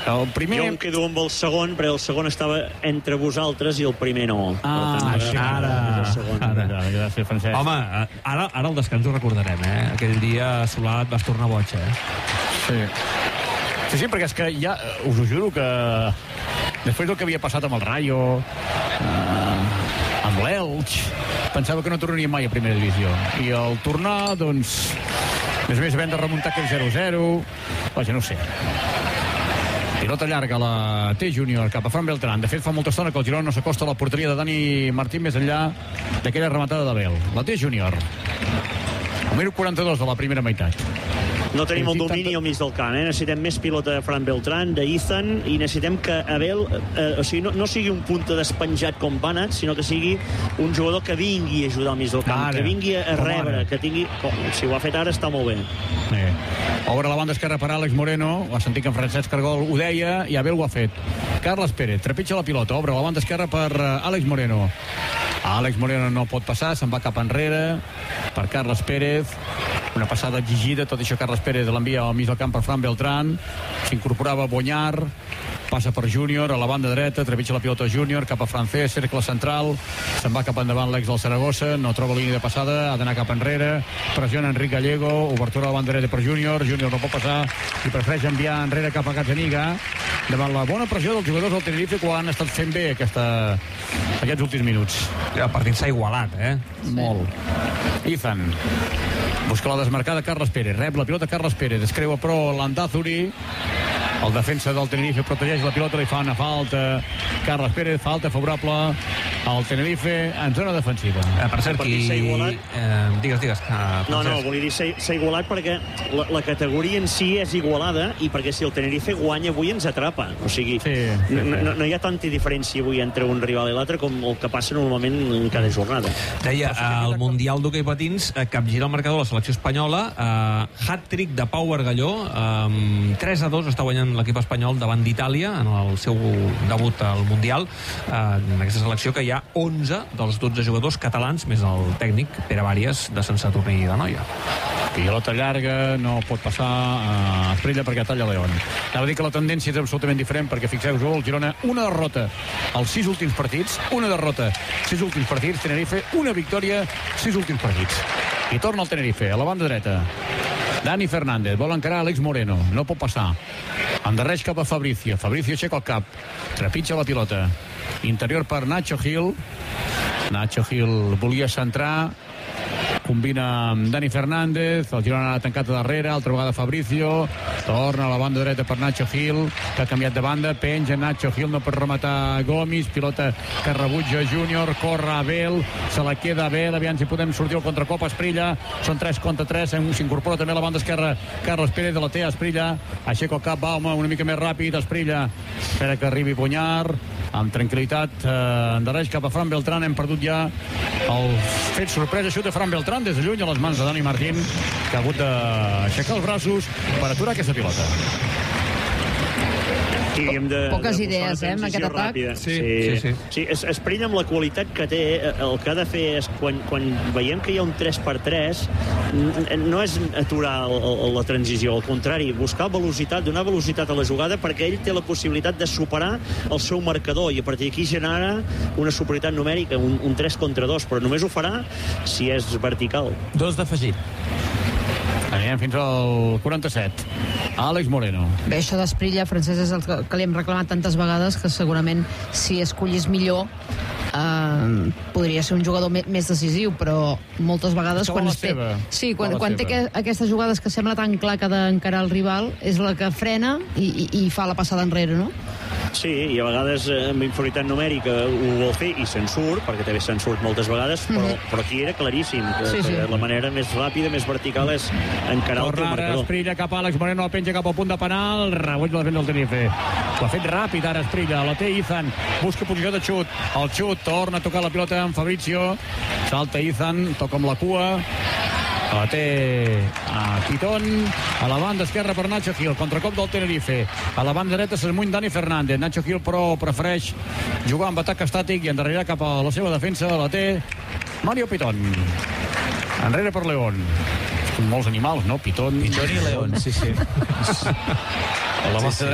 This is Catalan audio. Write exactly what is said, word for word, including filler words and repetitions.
El primer... Jo em quedo amb el segon, perquè el segon estava entre vosaltres i el primer no. Ah, tant, ara, ara, ara. Gràcies, Francesc. Home, ara, ara el descans ho recordarem, eh? Aquell dia Solà et vas tornar boig, eh? Sí. Sí, sí, perquè és que ja, us ho juro que després del que havia passat amb el Rayo, eh, amb l'Elx, pensava que no tornaria mai a primera divisió. I al tornar, doncs, més o més havent de remuntar aquell zero zero, vaja, no ho sé. Pilota llarga, la T Júnior cap a Fran Beltrán. De fet, fa molta estona que el Girona no s'acosta a la porteria de Dani Martín més enllà d'aquella rematada de Bel. La T Júnior. El minut quaranta-dos de la primera meitat. No tenim el domini al mig del camp, eh? Necessitem més pilota de Fran Beltrán, d'Ethan, i necessitem que Abel, eh, o sigui, no, no sigui un punta despenjat com Banat, sinó que sigui un jugador que vingui a ajudar al mig del camp, ara, que vingui a rebre, ara. que tingui... Oh, si ho ha fet ara està molt bé. Sí. Obre la banda esquerra per Àlex Moreno, ho ha sentit que en Francesc Cargol ho deia, i Abel ho ha fet. Carles Pérez, trepitja la pilota, obre la banda esquerra per Àlex Moreno. Àlex Moreno no pot passar, se'n va cap enrere per Carles Pérez. Una passada exigida, tot això Carles Pérez l'envia al mig del camp per Fran Beltrán. S'incorporava Bonyar, passa per Júnior a la banda dreta, trepitja la pilota Júnior cap a Francesc, cercle central, se'n va cap endavant l'ex del Saragossa, no troba línia de passada, ha d'anar cap enrere, pressiona Enric Gallego, obertura a la banda dreta per Júnior, Júnior no pot passar i prefereix enviar enrere cap a Gazzaniga, davant la bona pressió dels jugadors del Tenerife que ho han estat fent bé aquesta, aquests últims minuts. El partit s'ha igualat, eh? Molt. Ethan busca la desmarcada Carles Pérez, rep la pilota Carles Pérez, es creua però Landázuri, el defensa del Tenerife protegeix la pilota, li fa una falta Carles Pérez, falta favorable al Tenerife en zona defensiva. Eh, per cert, qui... Eh, digues, digues. Uh, no, no, volia dir s'ha igualat perquè la, la categoria en si és igualada i perquè si el Tenerife guanya avui ens atrapa. O sigui, sí, sí, no, no, no hi ha tanta diferència avui entre un rival i l'altre com el que passa normalment en cada jornada. Deia, al Mundial d'Hoquei Patins capgira el marcador la selecció espanyola, uh, hat-trick de Pau Bargalló, um, tres a dos està guanyant l'equip espanyol davant d'Itàlia en el seu debut al Mundial, uh, en aquesta selecció que hi ha onze dels dotze jugadors catalans més el tècnic Pere Vàries de Sant Saturní de Noia. Pilota llarga, no pot passar a Esprilla perquè talla León. Anava a dir que la tendència és absolutament diferent perquè fixeu-vos, el Girona una derrota als sis últims partits, una derrota sis últims partits, Tenerife una victòria sis últims partits. I torna el Tenerife a la banda dreta. Dani Fernández vol encarar Àlex Moreno, no pot passar, endarreix cap a Fabricio, Fabricio aixeca el cap, trepitja la pilota, interior per Nacho Gil, Nacho Gil volia centrar, combina amb Dani Fernández, el Girona ha tancat a darrere, altra vegada Fabricio, torna a la banda dreta per Nacho Gil, que ha canviat de banda, penja Nacho Gil, no pot rematar Gomis, pilota que rebutja Júnior, corre Abel, se la queda Abel, aviam si podem sortir al contracop a Esprilla, són tres contra tres, s'incorpora també a la banda esquerra Carles Pérez, de la té a Esprilla, aixeca el cap, va home, una mica més ràpid, Esprilla, espera que arribi Bonyar, amb tranquil·litat, eh, endarreix cap a Fran Beltrán, hem perdut ja el fet sorpresa, xut de Fran Beltrán des de lluny a les mans de Dani Martín, que ha hagut d'aixecar els braços per aturar aquesta pilota. Sí, hem de, poques de idees, eh, amb aquest atac. Sí, sí, sí. sí es, Esprilla amb la qualitat que té, el que ha de fer és, quan, quan veiem que hi ha un tres per tres, no és aturar el, el, la transició, al contrari, buscar velocitat, donar velocitat a la jugada, perquè ell té la possibilitat de superar el seu marcador, i a partir d'aquí genera una superioritat numèrica, un, un tres contra dos, però només ho farà si és vertical. Dos d'afegit. Anem fins al quaranta-set. Àlex Moreno. Bé, això d'Esprilla, Francesc, és el que, que li hem reclamat tantes vegades, que segurament si escollís millor eh, podria ser un jugador me, més decisiu, però moltes vegades quan, té, sí, quan, quan té que, aquestes jugades que sembla tan clar que ha d'encarar el rival, és la que frena i, i, i fa la passada enrere, no? Sí, i a vegades amb inferioritat numèrica ho vol fer i se'n surt, perquè també se'n surt moltes vegades, però, mm-hmm. però aquí era claríssim que, sí, sí. que la manera més ràpida, més vertical és encarar el teu marcador. Esprilla cap a Àlex Moreno, la penja cap al punt de penal, rebuig la defensa del Tenerife. Ho ha fet ràpid ara Esprilla, la té Ethan, busca posició de xut, el xut, torna a tocar la pilota amb Fabricio, salta Ethan, toca amb la cua, la té a Pitón, a la banda esquerra per Nacho Gil, contracop del Tenerife, a la banda dreta s'esmuny Dani Fernández, Nacho Gil però prefereix jugar amb atac estàtic i endarrerà cap a la seva defensa, la té Mario Pitón, enrere per León. Són molts animals, no? Pitón, Pitón i León, sí, sí. La sí, sí.